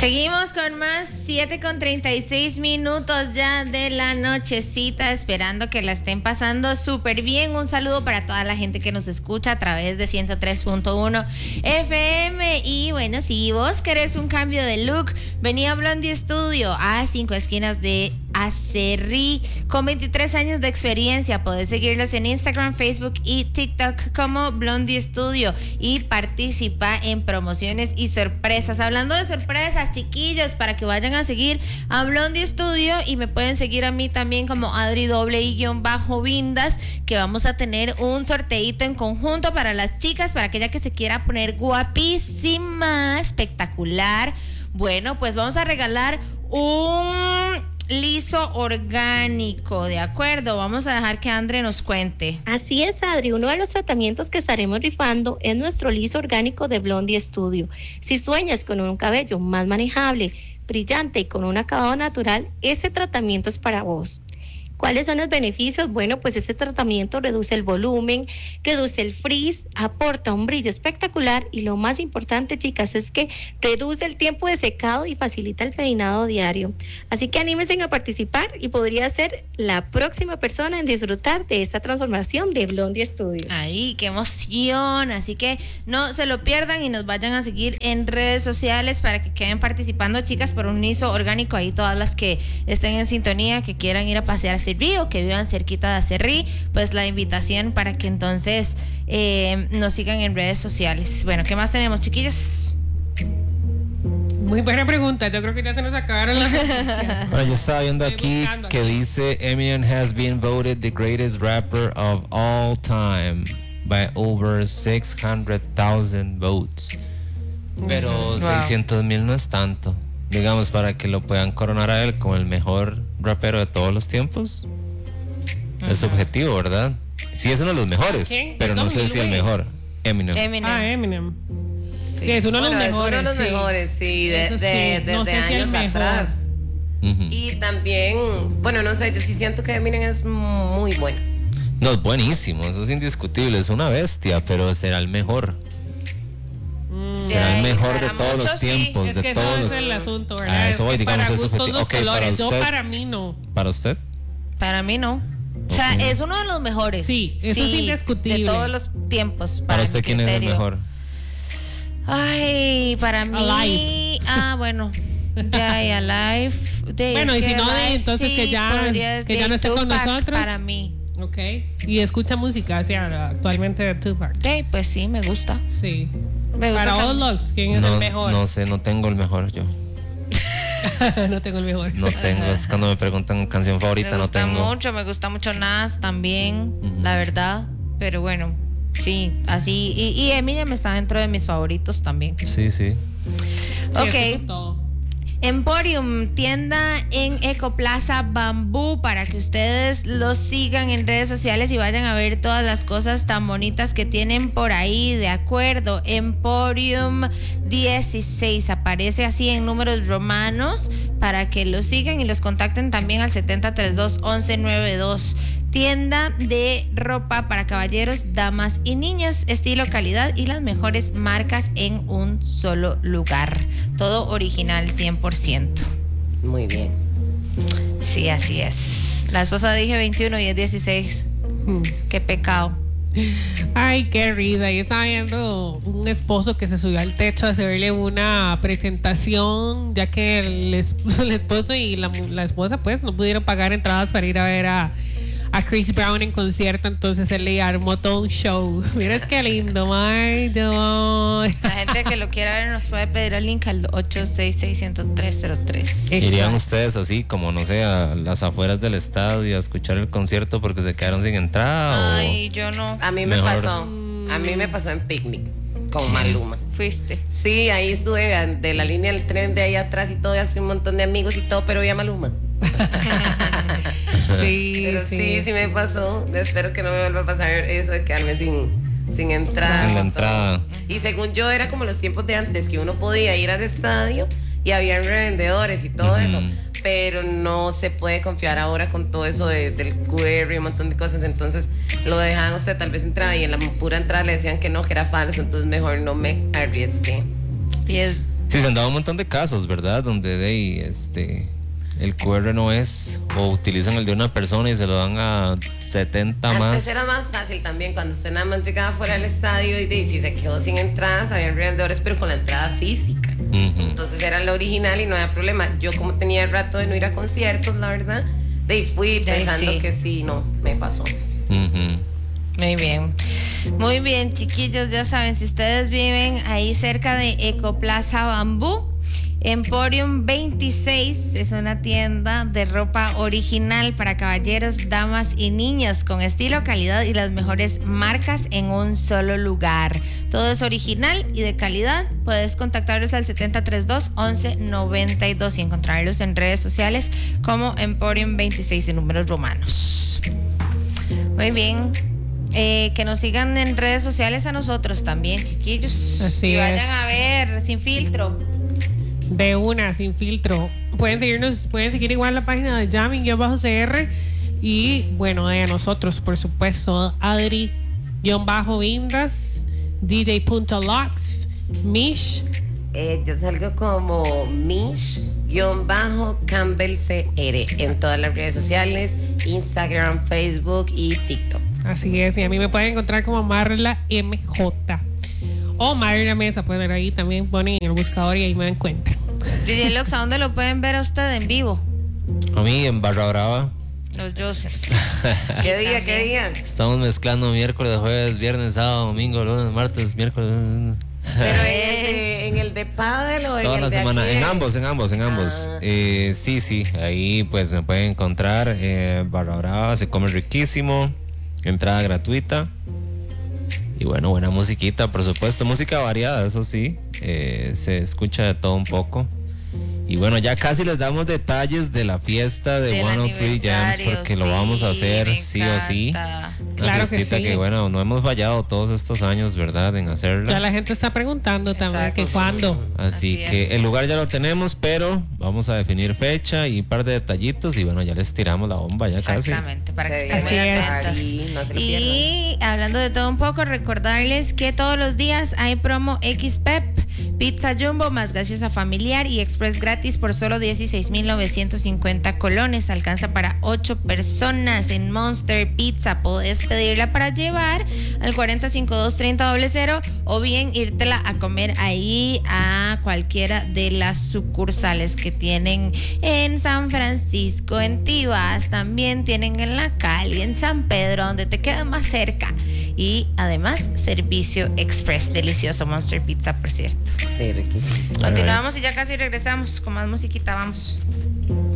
Seguimos con más, 7:36 ya de la nochecita, esperando que la estén pasando súper bien. Un saludo para toda la gente que nos escucha a través de 103.1 FM. Y bueno, si vos querés un cambio de look, vení a Blondie Studio, a 5 esquinas de Acerrí, con 23 años de experiencia. Podés seguirlos en Instagram, Facebook y TikTok como Blondie Studio y participa en promociones y sorpresas. Hablando de sorpresas, chiquillos, para que vayan a seguir a Blondie Studio, y me pueden seguir a mí también como Adri_Vindas, que vamos a tener un sorteito en conjunto para las chicas, para aquella que se quiera poner guapísima, espectacular. Bueno, pues vamos a regalar un liso orgánico, ¿de acuerdo? Vamos a dejar que Andre nos cuente. Así es, Adri, uno de los tratamientos que estaremos rifando es nuestro liso orgánico de Blondie Studio. Si sueñas con un cabello más manejable, brillante y con un acabado natural, este tratamiento es para vos. ¿Cuáles son los beneficios? Bueno, pues este tratamiento reduce el volumen, reduce el frizz, aporta un brillo espectacular y lo más importante, chicas, es que reduce el tiempo de secado y facilita el peinado diario. Así que anímense a participar y podría ser la próxima persona en disfrutar de esta transformación de Blondie Studio. ¡Ay, qué emoción! Así que no se lo pierdan y nos vayan a seguir en redes sociales para que queden participando, chicas, por un liso orgánico. Ahí todas las que estén en sintonía, que quieran ir a pasear a Acerrí o que vivan cerquita de Acerrí, pues la invitación para que entonces nos sigan en redes sociales. Bueno, ¿qué más tenemos, chiquillos? Muy buena pregunta, yo creo que ya se nos acabaron las noticias. Bueno, yo estaba viendo aquí que dice Eminem has been voted the greatest rapper of all time by over 600,000 votes. Pero 600,000 no es tanto. Digamos, para que lo puedan coronar a él como el mejor rapero de todos los tiempos. Es subjetivo, ¿verdad? Sí, es uno de los mejores. ¿Quién? Pero no sé si el mejor. Eminem. Eminem. Sí, es uno de los mejores. Es uno de los mejores, sí, desde no sé años si atrás. Y también, bueno, no sé, yo sí siento que Eminem es muy bueno. No, es buenísimo, eso es indiscutible, es una bestia, pero será el mejor. Será el mejor de todos los tiempos, es que de todos los. Es el asunto, ¿verdad? Eso voy, digamos, para eso gustos los okay, colores. para usted. Para mí no. ¿Para usted? Para mí no. O sea, es uno de los mejores. Sí, eso es indiscutible. De todos los tiempos. ¿Para usted quién es el mejor? Ay, para mí. Alive. Bueno. Ya, y Alive. Bueno, y si no, entonces sí, que ya no esté con nosotros. Para mí. Ok. Y escucha música, o sea, actualmente de Tupac. Sí, pues sí, me gusta. Sí. Me gusta. Para Old Locks, ¿quién es el mejor? No sé, no tengo el mejor yo. No tengo el mejor. No tengo, es cuando me preguntan canción favorita, no tengo. Me gusta mucho Nas también, la verdad. Pero bueno, sí, así. Y Eminem está dentro de mis favoritos también. Sí. Ok. Emporium, tienda en Ecoplaza Bambú, para que ustedes los sigan en redes sociales y vayan a ver todas las cosas tan bonitas que tienen por ahí, ¿de acuerdo? Emporium 16, aparece así en números romanos, para que los sigan y los contacten también al 7032-1192. Tienda de ropa para caballeros, damas y niñas, estilo, calidad y las mejores marcas en un solo lugar. Todo original 100%. Muy bien. Sí, así es. La esposa dije 21 y es 16. Qué pecado. Ay, qué risa. Yo estaba viendo un esposo que se subió al techo a hacerle una presentación, ya que el esposo y la esposa pues no pudieron pagar entradas para ir a ver a Chris Brown en concierto, entonces él le armó todo un show. Mira qué lindo, ay, La gente que lo quiera ver nos puede pedir el link al 866-10303. ¿Irían ustedes así, como no sé, a las afueras del estadio a escuchar el concierto porque se quedaron sin entrada? Ay, yo no. A mí me pasó en Picnic con Maluma. Fuiste. Sí, ahí estuve de la línea del tren de ahí atrás y todo, y hace un montón de amigos y todo, pero vi a Maluma. Sí, sí me pasó. Espero que no me vuelva a pasar eso de quedarme sin entrada. Sin la entrada. Y según yo era como los tiempos de antes, que uno podía ir al estadio y había revendedores y todo eso, pero no se puede confiar ahora con todo eso del QR y un montón de cosas. Entonces lo dejaban usted, tal vez entraba y en la pura entrada le decían que no, que era falso, entonces mejor no me arriesgué. Y es Sí, se han dado un montón de casos, ¿verdad? Donde el QR no es, o utilizan el de una persona y se lo dan a 70 más. Antes era más fácil también, cuando usted nada más llegaba fuera del estadio y si se quedó sin entradas, había revendedores, pero con la entrada física. Entonces era la original y no había problema. Yo, como tenía el rato de no ir a conciertos, la verdad, fui pensando que sí, no, me pasó. Muy bien, chiquillos, ya saben, si ustedes viven ahí cerca de Ecoplaza Bambú, Emporium 26 es una tienda de ropa original para caballeros, damas y niños con estilo, calidad y las mejores marcas en un solo lugar. Todo es original y de calidad. Puedes contactarlos al 7032-1192 y encontrarlos en redes sociales como Emporium 26 en números romanos. Muy bien. Que nos sigan en redes sociales a nosotros también, chiquillos. Así y vayan es. a ver Sin Filtro. De una, Sin Filtro. Pueden seguir igual la página de Jamming-CR y bueno, de nosotros, por supuesto, Adri-Vindas, DJ.Lux, Mish. Yo salgo como Mish-Campbell CR en todas las redes sociales, Instagram, Facebook y TikTok. Así es, y a mí me pueden encontrar como Marla MJ o Marla Mesa, pueden ver ahí, también ponen en el buscador y ahí me encuentran. DJ Lux, ¿a dónde lo pueden ver a usted en vivo? A mí en Barra Brava. Los Joseph. ¿Qué día? Estamos mezclando miércoles, jueves, viernes, sábado, domingo, lunes, martes, miércoles. Pero en el de pádel o en Toda el la de semana, aquí? en ambos. Sí, ahí pues me pueden encontrar. Barra Brava, se come riquísimo, entrada gratuita. Y bueno, buena musiquita, por supuesto, música variada, eso sí, se escucha de todo un poco. Y bueno, ya casi les damos detalles de la fiesta de 103 Jams, porque lo vamos a hacer sí o sí. Claro que sí. Que bueno, no hemos fallado todos estos años, ¿verdad? En hacerla. Ya la gente está preguntando también que cuándo. Así que el lugar ya lo tenemos, pero vamos a definir fecha y un par de detallitos y bueno, ya les tiramos la bomba ya casi. Exactamente, para que estén Así muy es. atentos. Sí, no se lo pierdan. Y hablando de todo un poco, recordarles que todos los días hay promo XPEP, pizza jumbo más gaseosa familiar y express gratis por solo 16,950 colones. Alcanza para 8 personas en Monster Pizza. Podés pedirla para llevar al 4052-3000 o bien írtela a comer ahí a cualquiera de las sucursales que tienen en San Francisco, en Tibás, también tienen en La Cali, en San Pedro, donde te queda más cerca. Y además, servicio express. Delicioso Monster Pizza, por cierto. Sí, Ricky. Continuamos y ya casi regresamos con más musiquita. Vamos.